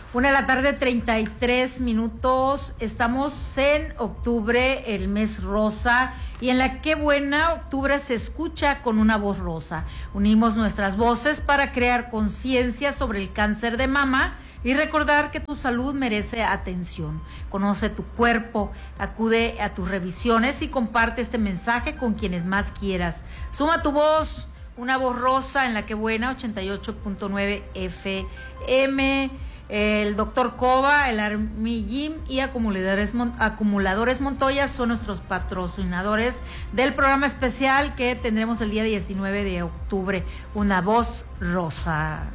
1:33 p.m. Estamos en octubre, el mes rosa, y en la Qué Buena octubre se escucha con una voz rosa. Unimos nuestras voces para crear conciencia sobre el cáncer de mama y recordar que tu salud merece atención. Conoce tu cuerpo, acude a tus revisiones y comparte este mensaje con quienes más quieras. Suma tu voz, una voz rosa en la Qué Buena, 88.9 FM. El Dr. Cova, el Army Gym y Acumuladores Montoya son nuestros patrocinadores del programa especial que tendremos el día 19 de octubre, Una Voz Rosa.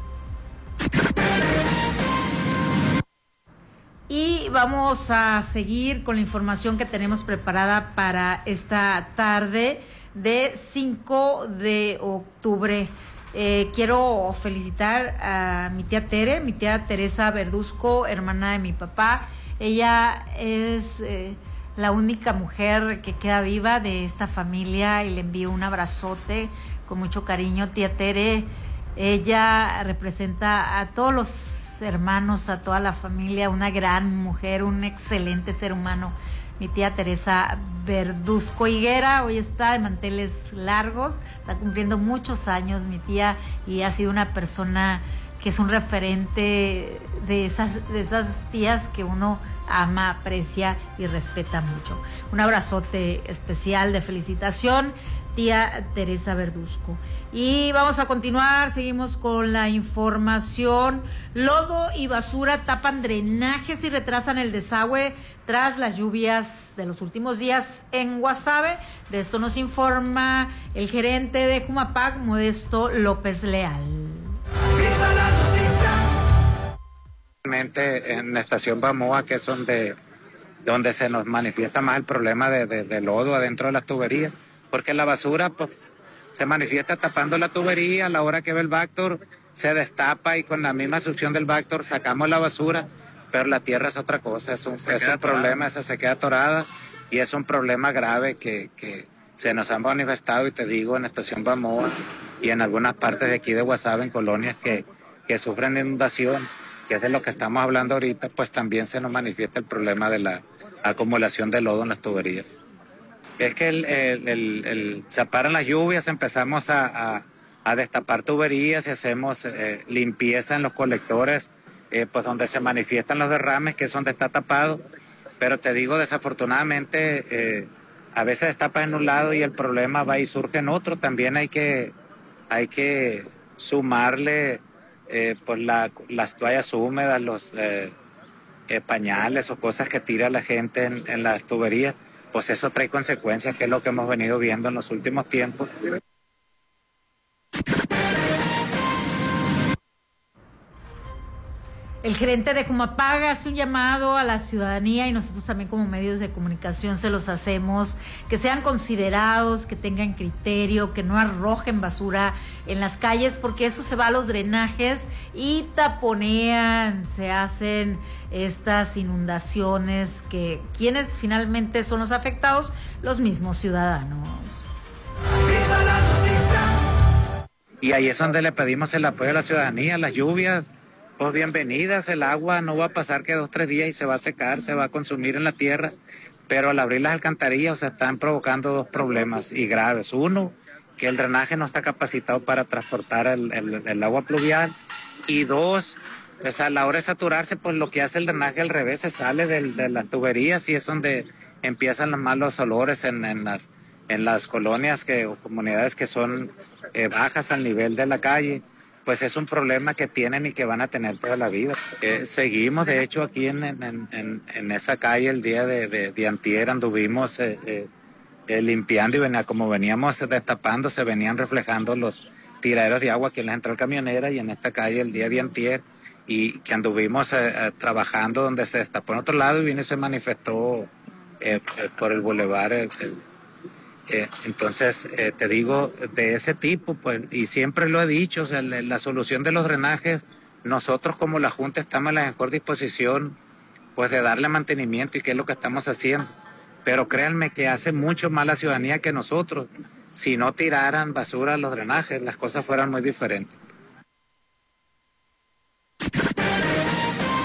Y vamos a seguir con la información que tenemos preparada para esta tarde de 5 de octubre. Quiero felicitar a mi tía Teresa Verduzco, hermana de mi papá. Ella es la única mujer que queda viva de esta familia y le envío un abrazote con mucho cariño. Tía Tere, ella representa a todos los hermanos, a toda la familia, una gran mujer, un excelente ser humano. Mi tía Teresa Verduzco Higuera hoy está de manteles largos, está cumpliendo muchos años mi tía y ha sido una persona que es un referente de esas tías que uno ama, aprecia y respeta mucho. Un abrazote especial de felicitación, tía Teresa Verduzco. Y vamos a continuar, seguimos con la información. Lodo y basura tapan drenajes y retrasan el desagüe tras las lluvias de los últimos días en Guasave. De esto nos informa el gerente de Jumapag, Modesto López Leal. ¡Viva la noticia! En la estación Bamoa, que es donde se nos manifiesta más el problema de lodo adentro de las tuberías, porque la basura pues se manifiesta tapando la tubería. A la hora que ve el Bactor se destapa y con la misma succión del Bactor sacamos la basura, pero la tierra es otra cosa, es un problema, esa se queda atorada y es un problema grave que se nos ha manifestado, y te digo, en la estación Bamoa y en algunas partes de aquí de Guasave, en colonias que sufren inundación, que es de lo que estamos hablando ahorita, pues también se nos manifiesta el problema de la acumulación de lodo en las tuberías. Es que se paran las lluvias, empezamos a destapar tuberías y hacemos limpieza en los colectores, pues donde se manifiestan los derrames, que es donde está tapado. Pero te digo, desafortunadamente, a veces destapa en un lado y el problema va y surge en otro. También hay que sumarle pues las toallas húmedas, los pañales o cosas que tira la gente en las tuberías. Pues eso trae consecuencias, que es lo que hemos venido viendo en los últimos tiempos. El gerente de Jumapag hace un llamado a la ciudadanía, y nosotros también como medios de comunicación se los hacemos, que sean considerados, que tengan criterio, que no arrojen basura en las calles, porque eso se va a los drenajes y taponean, se hacen estas inundaciones, que quienes finalmente son los afectados, los mismos ciudadanos. ¡Viva la noticia! Y ahí es donde le pedimos el apoyo a la ciudadanía. Las lluvias, pues bienvenidas, el agua no va a pasar que 2 o 3 días y se va a secar, se va a consumir en la tierra, pero al abrir las alcantarillas se están provocando 2 problemas y graves. Uno, que el drenaje no está capacitado para transportar el agua pluvial, y 2, pues a la hora de saturarse, pues lo que hace el drenaje al revés, se sale de las tuberías, y es donde empiezan los malos olores en las colonias o comunidades que son bajas al nivel de la calle. Pues es un problema que tienen y que van a tener toda la vida. Seguimos, de hecho, aquí en esa calle el día de antier anduvimos limpiando, y como veníamos destapando, se venían reflejando los tiraderos de agua aquí en la central camionera, y en esta calle el día de antier, y que anduvimos trabajando donde se destapó en otro lado y vino y se manifestó por el bulevar. Entonces, te digo, de ese tipo, pues, y siempre lo he dicho, o sea, la solución de los drenajes, nosotros como la Junta estamos en la mejor disposición, pues, de darle mantenimiento, y qué es lo que estamos haciendo. Pero créanme que hace mucho más la ciudadanía que nosotros. Si no tiraran basura a los drenajes, las cosas fueran muy diferentes.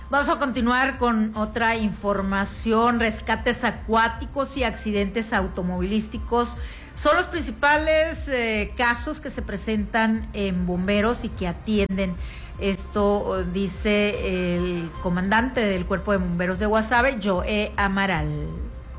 Vamos a continuar con otra información. Rescates acuáticos y accidentes automovilísticos son los principales casos que se presentan en bomberos y que atienden. Esto dice el comandante del Cuerpo de Bomberos de Guasave, Joe Amaral.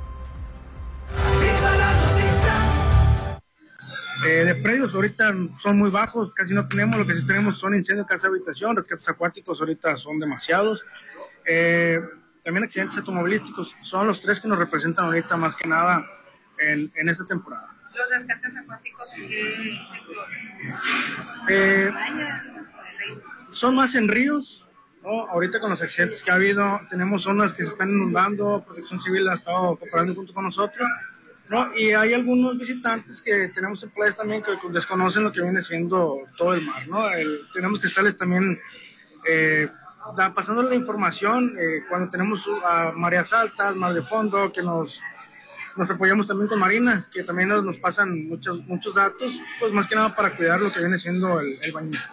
De predios ahorita son muy bajos, casi no tenemos. Lo que sí tenemos son incendios de casa habitación, rescates acuáticos ahorita son demasiados. También accidentes automovilísticos son los tres que nos representan ahorita más que nada en esta temporada. ¿Los rescates acuáticos en qué sectores? Son más en ríos, ¿no? Ahorita con los accidentes que ha habido, tenemos zonas que se están inundando, Protección Civil ha estado cooperando junto con nosotros, ¿no? Y hay algunos visitantes que tenemos en playas también que desconocen lo que viene siendo todo el mar, ¿no? Tenemos que estarles también pasando la información cuando tenemos mareas altas, mar de fondo, que nos apoyamos también con Marina, que también nos pasan muchos datos, pues más que nada para cuidar lo que viene siendo el bañista.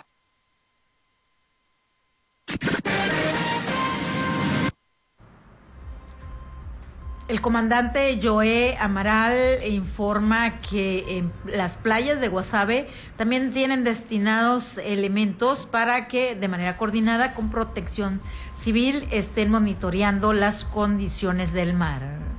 El comandante Joe Amaral informa que en las playas de Guasave también tienen destinados elementos para que de manera coordinada con Protección Civil estén monitoreando las condiciones del mar.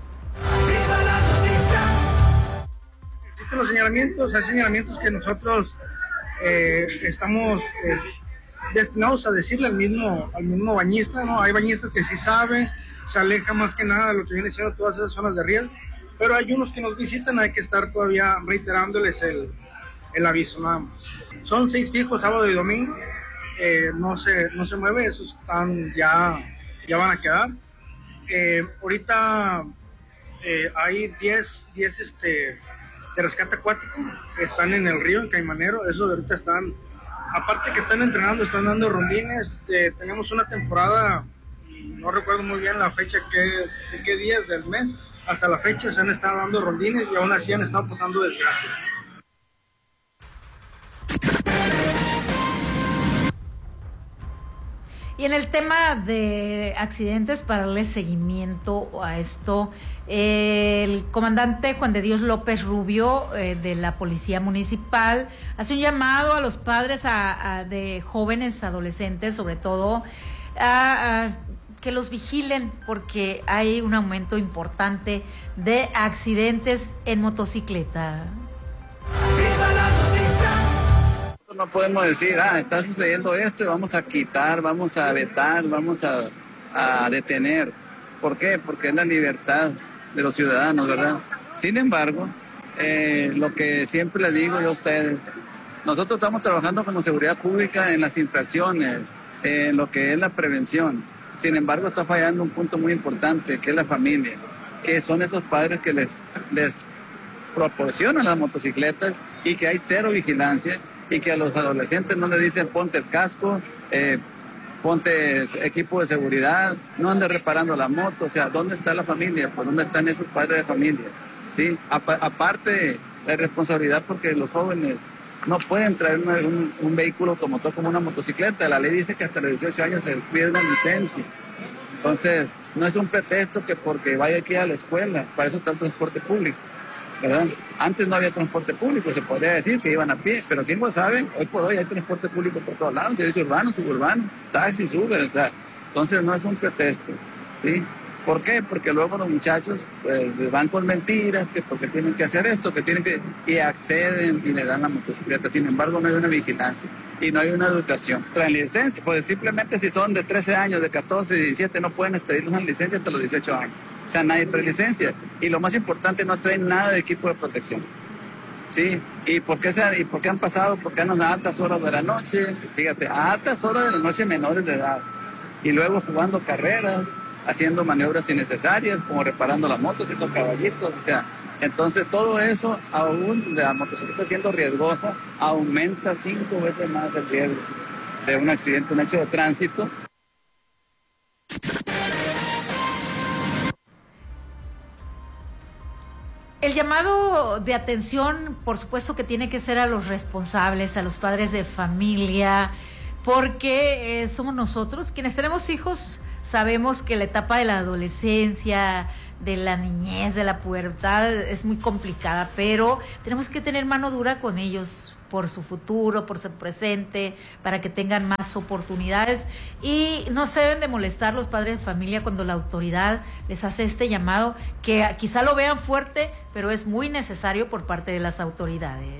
Existen los señalamientos, hay señalamientos que nosotros estamos destinados a decirle al mismo bañista, ¿no? Hay bañistas que sí saben, se aleja más que nada de lo que viene siendo todas esas zonas de riesgo, pero hay unos que nos visitan, hay que estar todavía reiterándoles el aviso, nada más. Son 6 fijos, sábado y domingo, no se mueve, esos están ya van a quedar. Ahorita hay 10 de rescate acuático, están en el río, en Caimanero, esos ahorita están, aparte que están entrenando, están dando rondines. Tenemos una temporada, no recuerdo muy bien la fecha, de qué días del mes, hasta la fecha se han estado dando rondines y aún así han estado pasando desgracia. Y en el tema de accidentes, para darle seguimiento a esto, el comandante Juan de Dios López Rubio de la Policía Municipal hace un llamado a los padres de jóvenes adolescentes, sobre todo, a que los vigilen porque hay un aumento importante de accidentes en motocicleta. No podemos decir, está sucediendo esto y vamos a quitar, vamos a vetar, vamos a detener. ¿Por qué? Porque es la libertad de los ciudadanos, ¿verdad? Sin embargo, lo que siempre les digo yo a ustedes, nosotros estamos trabajando como seguridad pública en las infracciones, en lo que es la prevención. Sin embargo, está fallando un punto muy importante, que es la familia, que son esos padres que les proporcionan las motocicletas y que hay cero vigilancia y que a los adolescentes no les dicen ponte el casco, ponte equipo de seguridad, no andes reparando la moto. O sea, ¿dónde está la familia? ¿Por dónde están esos padres de familia? ¿Sí? Aparte, la responsabilidad, porque los jóvenes no pueden traer un vehículo automotor como una motocicleta. La ley dice que hasta los 18 años se pide una licencia. Entonces, no es un pretexto que porque vaya aquí a la escuela, para eso está el transporte público, ¿verdad? Antes no había transporte público, se podría decir que iban a pie, pero aquí en Guasave, hoy por hoy hay transporte público por todos lados, servicio urbano, suburbano, taxis, Uber, o sea, entonces no es un pretexto, ¿sí? ¿Por qué? Porque luego los muchachos les van con mentiras, que porque tienen que hacer esto, y acceden y le dan la motocicleta. Sin embargo, no hay una vigilancia y no hay una educación. Traen licencia, pues simplemente si son de 13 años, de 14, de 17, no pueden expedirles una licencia hasta los 18 años. O sea, nadie trae licencia. Y lo más importante, no traen nada de equipo de protección. ¿Sí? ¿Y por qué han pasado? Porque andan a altas horas de la noche, fíjate, a altas horas de la noche menores de edad. Y luego jugando carreras, haciendo maniobras innecesarias, como reparando la moto, haciendo caballitos, o sea, entonces todo eso, aún la motocicleta siendo riesgosa, aumenta 5 veces más el riesgo de un accidente, un hecho de tránsito. El llamado de atención, por supuesto que tiene que ser a los responsables, a los padres de familia, porque somos nosotros quienes tenemos hijos Sabemos que la etapa de la adolescencia, de la niñez, de la pubertad es muy complicada, pero tenemos que tener mano dura con ellos por su futuro, por su presente, para que tengan más oportunidades, y no se deben de molestar los padres de familia cuando la autoridad les hace este llamado, que quizá lo vean fuerte, pero es muy necesario por parte de las autoridades.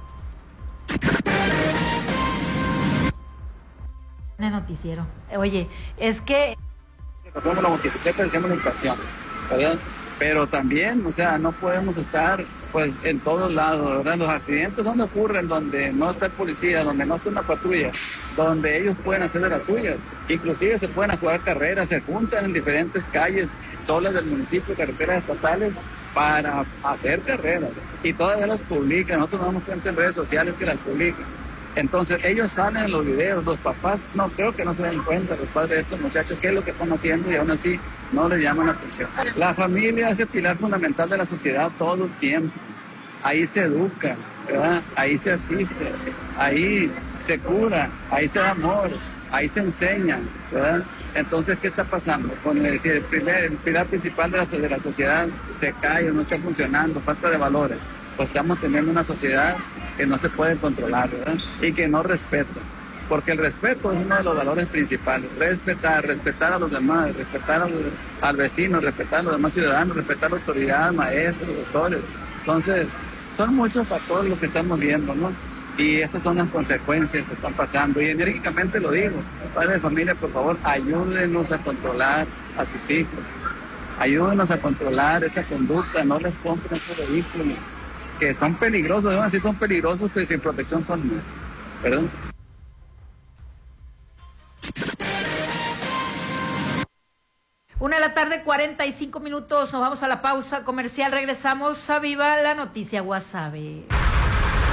En el noticiero. Oye, es que Como la motocicleta decíamos la inflación, ¿verdad? Pero también, o sea, no podemos estar pues en todos lados, ¿verdad? Los accidentes donde ocurren, donde no está el policía, donde no está una patrulla, donde ellos pueden hacer de las suyas, inclusive se pueden jugar carreras, se juntan en diferentes calles solas del municipio, carreteras estatales, para hacer carreras, y todavía las publican. Nosotros nos damos cuenta en redes sociales que las publican. Entonces ellos salen en los videos, los papás no creo que no se den cuenta, los padres de estos muchachos, qué es lo que están haciendo, y aún así no les llaman la atención. La familia es el pilar fundamental de la sociedad todo el tiempo. Ahí se educa, ¿verdad? Ahí se asiste, ahí se cura, ahí se da amor, ahí se enseña, ¿verdad? Entonces, ¿qué está pasando? Con el pilar principal de la sociedad se cae, no está funcionando, falta de valores. Pues estamos teniendo una sociedad que no se puede controlar, ¿verdad? Y que no respeta. Porque el respeto es uno de los valores principales. Respetar a los demás, respetar al vecino, respetar a los demás ciudadanos, respetar a la autoridad, maestros, doctores. Entonces, son muchos factores los que estamos viendo, ¿no? Y esas son las consecuencias que están pasando. Y enérgicamente lo digo, padres de familia, por favor, ayúdenos a controlar a sus hijos. Ayúdenos a controlar esa conducta, no les compren esos vehículos que son peligrosos, además sí son peligrosos, pero sin protección son más, ¿perdón? Una de la tarde, 45 minutos, nos vamos a la pausa comercial, regresamos a Viva la Noticia Guasave.